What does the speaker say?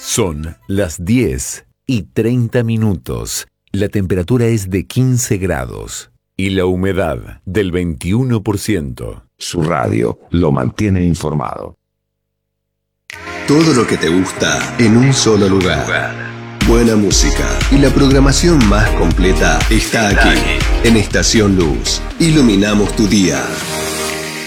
Son las 10:30. La temperatura es de 15 grados y la humedad del 21%. Su radio lo mantiene informado. Todo lo que te gusta en un solo lugar. Buena música y la programación más completa está aquí, en Estación Luz. Iluminamos tu día.